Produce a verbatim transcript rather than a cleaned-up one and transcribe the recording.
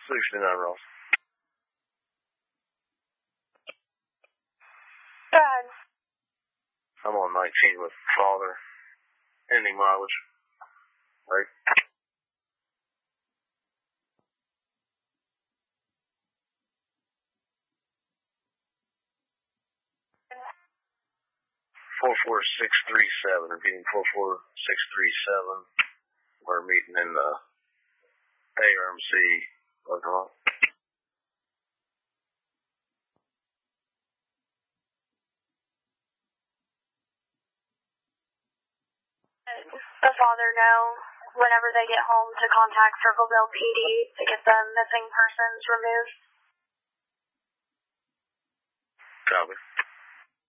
sixty-nine Ross. Dad. I'm on nineteen with father. Ending mileage. Right? four four six three seven. Repeating four four six three seven. We're meeting in the A R M C. Oklahoma. The father know whenever they get home to contact Circleville P D to get the missing persons removed. Copy.